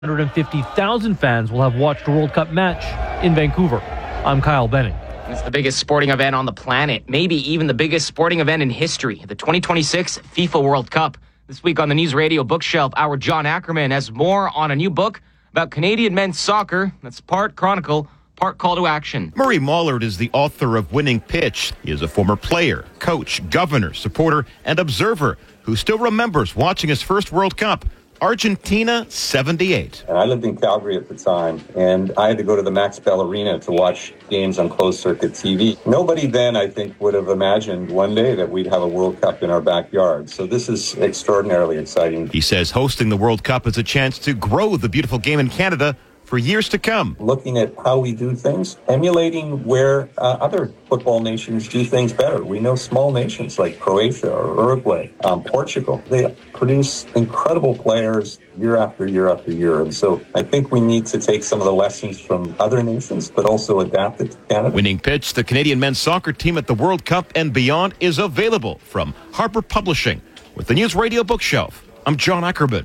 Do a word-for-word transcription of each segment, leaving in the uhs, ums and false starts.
one hundred fifty thousand fans will have watched a World Cup match in Vancouver. I'm Kyle Benning. It's the biggest sporting event on the planet, maybe even the biggest sporting event in history, the twenty twenty-six FIFA World Cup. This week on the News Radio Bookshelf, our John Ackerman has more on a new book about Canadian men's soccer that's part chronicle, part call to action. Murray Mollard is the author of Winning Pitch. He is a former player, coach, governor, supporter, and observer who still remembers watching his first World Cup. Argentina, seventy-eight. And I lived in Calgary at the time, and I had to go to the Max Bell Arena to watch games on closed-circuit T V. Nobody then, I think, would have imagined one day that we'd have a World Cup in our backyard. So this is extraordinarily exciting. He says hosting the World Cup is a chance to grow the beautiful game in Canada for years to come. Looking at how we do things, emulating where uh, other football nations do things better. We know small nations like Croatia or Uruguay, um, Portugal. They produce incredible players year after year after year. And so I think we need to take some of the lessons from other nations, but also adapt it to Canada. Winning Pitch, the Canadian men's soccer team at the World Cup and beyond, is available from Harper Publishing. With the News Radio Bookshelf, I'm John Ackerman.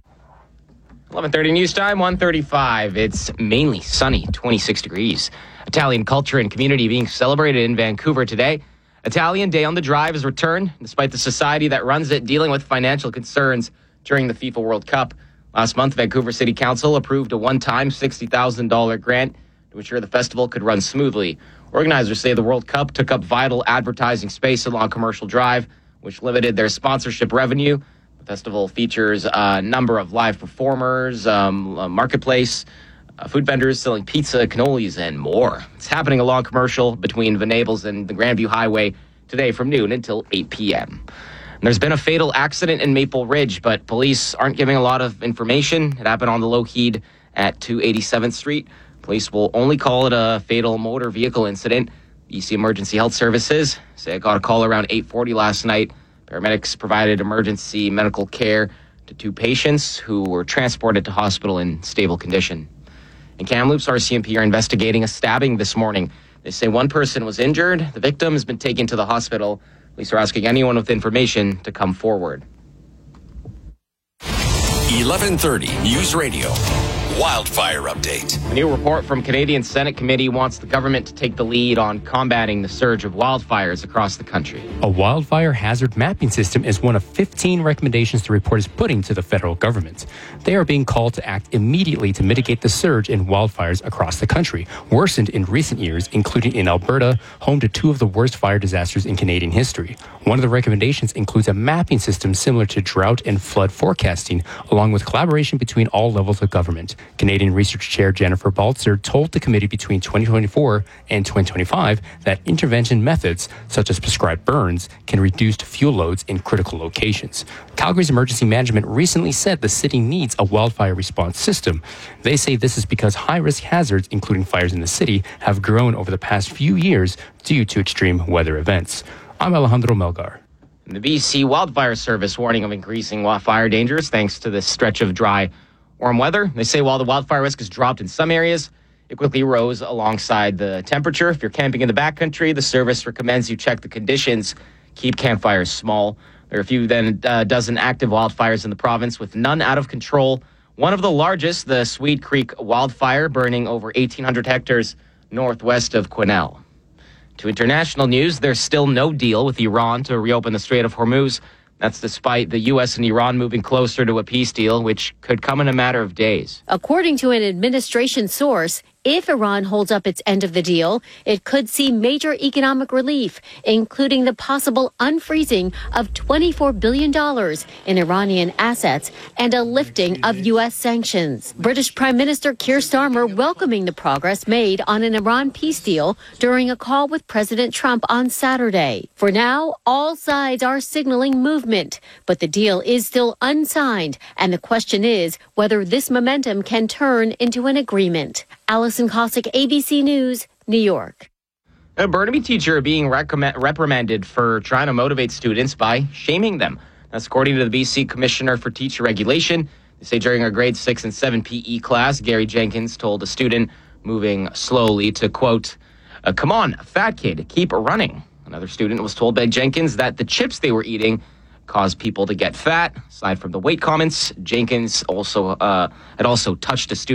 eleven thirty news time, one thirty-five. It's mainly sunny, twenty-six degrees. Italian culture and community being celebrated in Vancouver today. Italian Day on the Drive has returned, despite the society that runs it dealing with financial concerns during the FIFA World Cup. Last month, Vancouver City Council approved a one-time sixty thousand dollars grant to ensure the festival could run smoothly. Organizers say the World Cup took up vital advertising space along Commercial Drive, which limited their sponsorship revenue. The festival features a number of live performers, um, a marketplace, uh, food vendors selling pizza, cannolis, and more. It's happening along Commercial between Venables and the Grandview Highway today from noon until eight p.m. And there's been a fatal accident in Maple Ridge, but police aren't giving a lot of information. It happened on the Lougheed at two eighty-seventh Street. Police will only call it a fatal motor vehicle incident. B C Emergency Health Services say it got a call around eight forty last night. Paramedics provided emergency medical care to two patients who were transported to hospital in stable condition. In Kamloops, R C M P are investigating a stabbing this morning. They say one person was injured. The victim has been taken to the hospital. Police are asking anyone with information to come forward. eleven thirty News Radio. Wildfire update. A new report from Canadian Senate Committee wants the government to take the lead on combating the surge of wildfires across the country. A wildfire hazard mapping system is one of fifteen recommendations the report is putting to the federal government. They are being called to act immediately to mitigate the surge in wildfires across the country, worsened in recent years, including in Alberta, home to two of the worst fire disasters in Canadian history. One of the recommendations includes a mapping system similar to drought and flood forecasting, along with collaboration between all levels of government. Canadian Research Chair Jennifer Baltzer told the committee between twenty twenty-four and twenty twenty-five that intervention methods, such as prescribed burns, can reduce fuel loads in critical locations. Calgary's emergency management recently said the city needs a wildfire response system. They say this is because high-risk hazards, including fires in the city, have grown over the past few years due to extreme weather events. I'm Alejandro Melgar. The B C Wildfire Service warning of increasing fire dangers thanks to this stretch of dry, warm weather. They say while the wildfire risk has dropped in some areas, it quickly rose alongside the temperature. If you're camping in the backcountry, the service recommends you check the conditions, keep campfires small. There are a few then uh, dozen active wildfires in the province with none out of control. One of the largest, the Swede Creek wildfire, burning over eighteen hundred hectares northwest of Quesnel. To international news, there's still no deal with Iran to reopen the Strait of Hormuz. That's despite the U S and Iran moving closer to a peace deal, which could come in a matter of days. According to an administration source, if Iran holds up its end of the deal, it could see major economic relief, including the possible unfreezing of twenty-four billion dollars in Iranian assets and a lifting of U S sanctions. British Prime Minister Keir Starmer welcoming the progress made on an Iran peace deal during a call with President Trump on Saturday. For now, all sides are signaling movement, but the deal is still unsigned, and the question is whether this momentum can turn into an agreement. Allison Cossack, A B C News, New York. A Burnaby teacher being recommend, reprimanded for trying to motivate students by shaming them. That's according to the B C Commissioner for Teacher Regulation. They say during a grade six and seven P E class, Gary Jenkins told a student moving slowly to, quote, come on, fat kid, keep running. Another student was told by Jenkins that the chips they were eating cause people to get fat. Aside from the weight comments, Jenkins also uh, had also touched a student